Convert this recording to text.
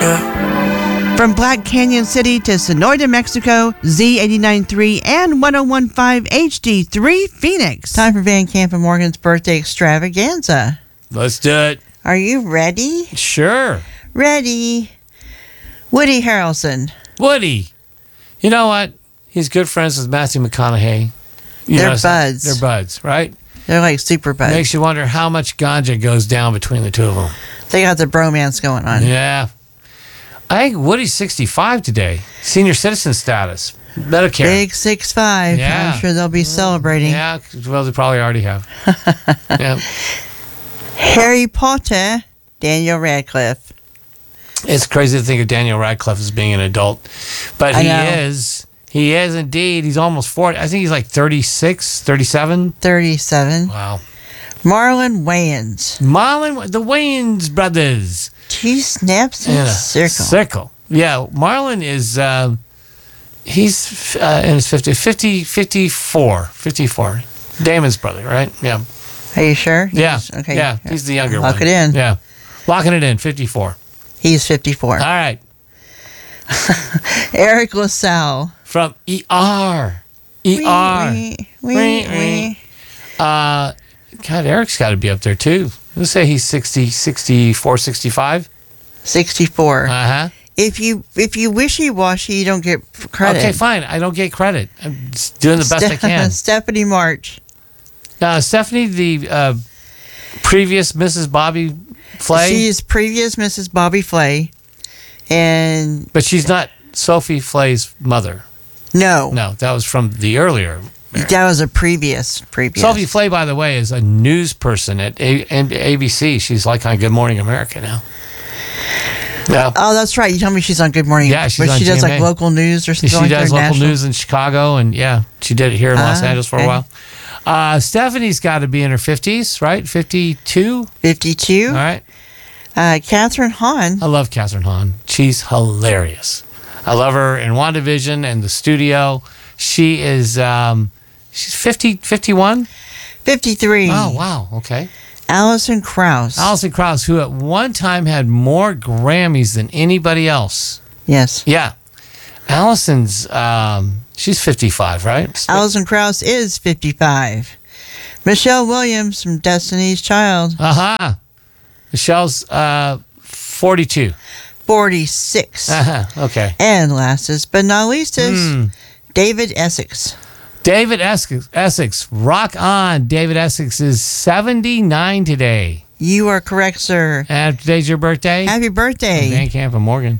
From Black Canyon City to Sonoyta, Mexico, Z89.3 and 101.5 HD3 Phoenix. Time for Van Camp and Morgan's birthday extravaganza. Let's do it. Are you ready? Sure. Ready. Woody Harrelson. Woody. You know what? He's good friends with Matthew McConaughey. They're buds. They're buds, right? They're like super buds. Makes you wonder how much ganja goes down between the two of them. They got the bromance going on. Yeah. I think Woody's 65 today. Senior citizen status. Medicare. Big 6'5". Yeah. I'm sure they'll be celebrating. Yeah, well, they probably already have. Yeah. Harry Potter, Daniel Radcliffe. It's crazy to think of Daniel Radcliffe as being an adult. But he is. He is indeed. He's almost 40. I think he's like 36, 37. 37. Wow. Marlon Wayans. The Wayans brothers. Two snaps and a circle. Yeah, Marlon is, he's in his 54. Damon's brother, right? Yeah. Are you sure? Yeah. Okay. Yeah, he's the younger one. Lock it in. Yeah. Locking it in, 54. He's 54. All right. Eric LaSalle. From ER. God, Eric's got to be up there too. Let's say he's 60, 64, 65. 64. Uh-huh. If you wishy-washy, you don't get credit. Okay, fine. I don't get credit. I'm just doing the best I can. Stephanie March. Stephanie, the previous Mrs. Bobby Flay. She's previous Mrs. Bobby Flay. But she's not Sophie Flay's mother. No. No, that was from the earlier marriage. That was a previous. Sophie Flay, by the way, is a news person at ABC. She's like on Good Morning America now. Yeah. Oh, that's right. You told me she's on Good Morning. Yeah, she's but on she does GMA. like local news or something. She like does local national news in Chicago, and yeah, she did it here in Los Angeles for a while. Stephanie's got to be in her 50s, right? 52? 52. All right. Catherine Hahn. I love Catherine Hahn. She's hilarious. I love her in WandaVision and The Studio. She is, she's 50, 51? 53. Oh, wow. Okay. Alison Krauss. Alison Krauss, who at one time had more Grammys than anybody else. Yes. Yeah. Alison's, she's 55, right? Alison Krauss is 55. Michelle Williams from Destiny's Child. Uh-huh. Michelle's 42. 46. Uh-huh. Okay. And lastest but not leastest, David Essex. David Essex. Rock on. David Essex is 79 today. You are correct, sir. And today's your birthday? Happy birthday. Van Camp and Morgan.